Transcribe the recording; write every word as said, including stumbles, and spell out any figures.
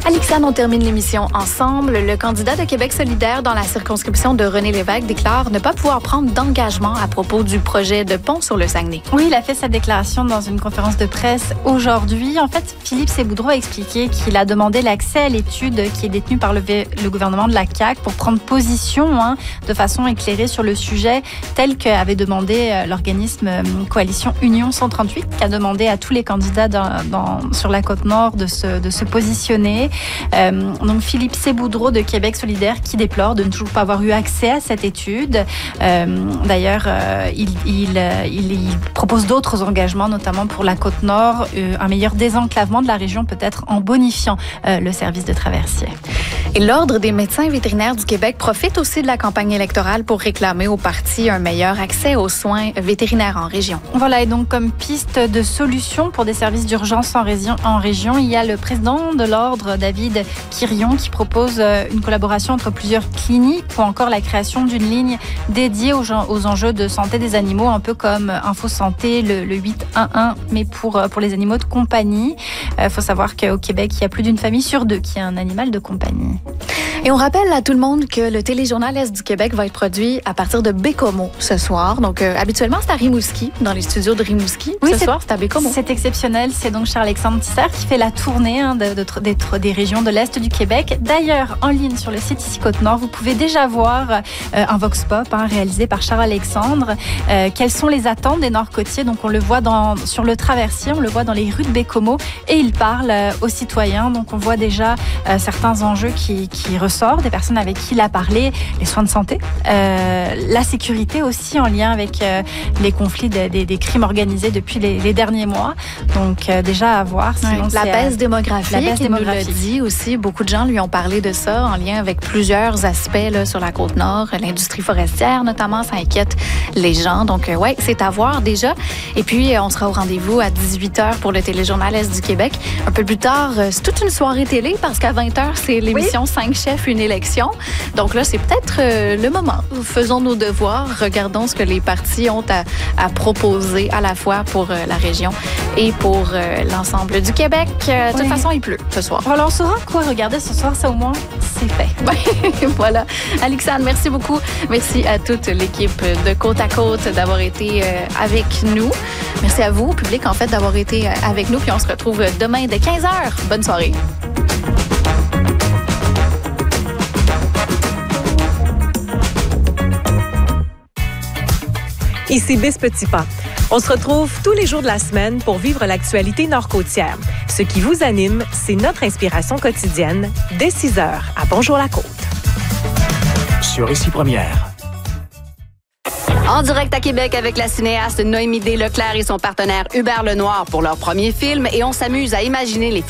Alexandre, on termine l'émission ensemble. Le candidat de Québec solidaire dans la circonscription de René Lévesque déclare ne pas pouvoir prendre d'engagement à propos du projet de pont sur le Saguenay. Oui, il a fait sa déclaration dans une conférence de presse aujourd'hui. En fait, Philippe Séboudreau a expliqué qu'il a demandé l'accès à l'étude qui est détenue par le, le gouvernement de la C A Q pour prendre position hein, de façon éclairée sur le sujet, tel qu'avait demandé l'organisme Coalition Union cent trente-huit, qui a demandé à tous les candidats dans, dans, sur la Côte-Nord de se, de se positionner. Euh, donc Philippe Séboudreau de Québec solidaire qui déplore de ne toujours pas avoir eu accès à cette étude. Euh, d'ailleurs, euh, il, il, il, il propose d'autres engagements, notamment pour la Côte-Nord, euh, un meilleur désenclavement de la région, peut-être en bonifiant euh, le service de traversier. Et l'Ordre des médecins vétérinaires du Québec profite aussi de la campagne électorale pour réclamer au parti un meilleur accès aux soins vétérinaires en région. Voilà, et donc comme piste de solution pour des services d'urgence en région, en région, il y a le président de l'Ordre, David Quirion, qui propose une collaboration entre plusieurs cliniques ou encore la création d'une ligne dédiée aux, aux enjeux de santé des animaux, un peu comme Info Santé, le, le huit un un, mais pour, pour les animaux de compagnie. Il euh, faut savoir qu'au Québec, il y a plus d'une famille sur deux qui a un animal de compagnie. Et on rappelle à tout le monde que le téléjournal Est du Québec va être produit à partir de Bécomo ce soir. Donc, euh, habituellement, c'est à Rimouski, dans les studios de Rimouski. Oui, ce soir, c'est à Bécomo. C'est exceptionnel. C'est donc Charles-Alexandre Tissard qui fait la tournée hein, de, de, des, des régions de l'Est du Québec. D'ailleurs, en ligne sur le site Ici Côte-Nord, vous pouvez déjà voir euh, un vox pop hein, réalisé par Charles-Alexandre. Euh, quelles sont les attentes des Nord-Côtiers? Donc, on le voit dans, sur le traversier, on le voit dans les rues de Bécomo et il parle euh, aux citoyens. Donc, on voit déjà euh, certains enjeux qui, qui ressortent, des personnes avec qui il a parlé, les soins de santé, euh, la sécurité aussi en lien avec euh, les conflits des, des, des crimes organisés depuis les, les derniers mois. Donc, euh, déjà à voir. Sinon, ouais, la baisse euh, démographique, la baisse démographique. Il nous l'a dit aussi. Beaucoup de gens lui ont parlé de ça en lien avec plusieurs aspects là, sur la Côte-Nord. L'industrie forestière, notamment, ça inquiète les gens. Donc, euh, ouais, c'est à voir déjà. Et puis, euh, on sera au rendez-vous à dix-huit heures pour le téléjournal Est du Québec. Un peu plus tard, euh, c'est toute une soirée télé parce qu'à vingt heures, c'est l'émission oui. cinq chefs, une élection. Donc là, c'est peut-être euh, le moment. Faisons nos devoirs. Regardons ce que les partis ont à, à proposer à la fois pour euh, la région et pour euh, l'ensemble du Québec. Euh, de oui. toute façon, il pleut ce soir. Alors, on saura quoi regarder ce soir. Ça, au moins, c'est fait. Voilà. Alexandre, merci beaucoup. Merci à toute l'équipe de Côte à Côte d'avoir été euh, avec nous. Merci à vous, public, en fait, d'avoir été avec nous. Puis on se retrouve demain dès quinze heures. Bonne soirée. Ici Bis Petit Pas. On se retrouve tous les jours de la semaine pour vivre l'actualité nord-côtière. Ce qui vous anime, c'est notre inspiration quotidienne dès six heures à Bonjour la Côte. Sur Ici Première. En direct à Québec avec la cinéaste Noémie D. Leclerc et son partenaire Hubert Lenoir pour leur premier film. Et on s'amuse à imaginer les